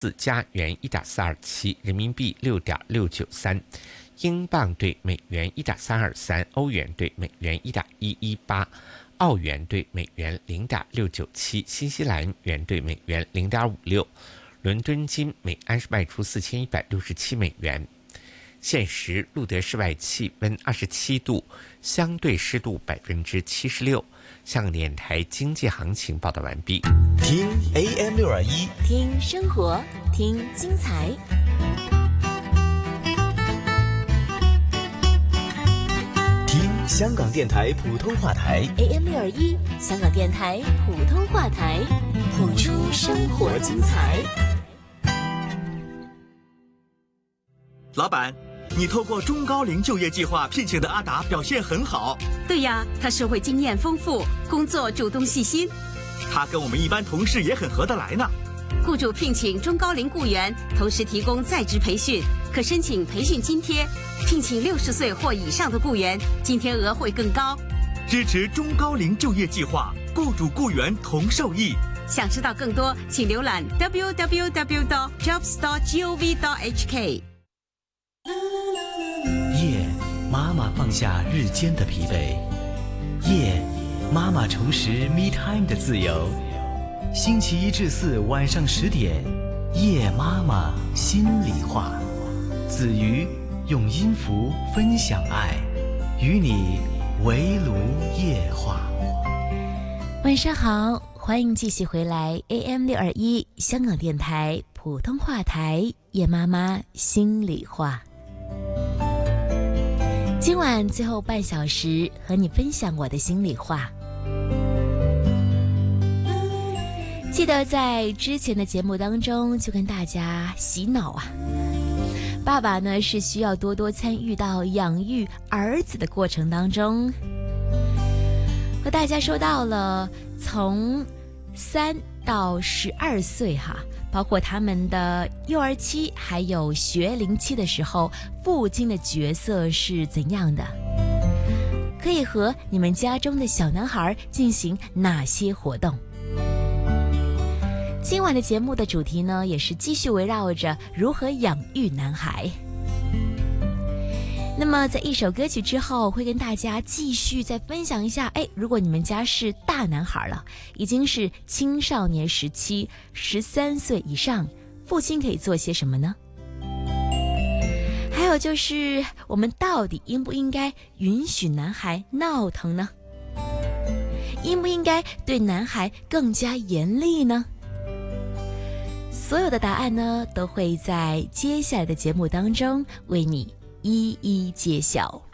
加元1.427，人民币6.693，英镑对美元1.323，欧元对美元1.118，澳元对美元0.697，新西兰元对美元0.56。伦敦金每安士卖出4167美元。现时路德室外气温27度，相对湿度76%。香港电台经济行情报道完毕。 听 AM621， 听生活，听精彩。 听香港电台普通话台 AM621，香港电台普通话台，谱出生活精彩。 老板，你透过中高龄就业计划聘请的阿达表现很好。 对呀，他社会经验丰富，工作主动细心。 他跟我们一般同事也很合得来呢。 雇主聘请中高龄雇员，同时提供在职培训，可申请培训津贴。聘请60岁或以上的雇员，津贴额会更高。 支持中高龄就业计划，雇主雇员同受益。 想知道更多，请浏览 www.jobs.gov.hk。 夜，妈妈放下日间的疲惫。夜，妈妈重拾 me time 的自由。星期1至4晚上10点，夜妈妈心里话。子瑜用音符分享爱，与你围炉夜话。 晚上好，欢迎继续回来 AM621 香港电台普通话台，夜妈妈心里话。今晚最后半小时和你分享我的心里话。记得在之前的节目当中就跟大家洗脑啊，爸爸呢是需要多多参与到养育儿子的过程当中，和大家说到了从3到12岁哈，包括他们的幼儿期还有学龄期的时候，父亲的角色是怎样的，可以和你们家中的小男孩进行哪些活动。今晚的节目的主题呢，也是继续围绕着如何养育男孩。那么在一首歌曲之后，会跟大家继续再分享一下，如果你们家是大男孩了，已经是青少年时期，13岁以上，父亲可以做些什么呢？还有就是我们到底应不应该允许男孩闹腾呢？应不应该对男孩更加严厉呢？所有的答案呢，都会在接下来的节目当中为你一一揭晓。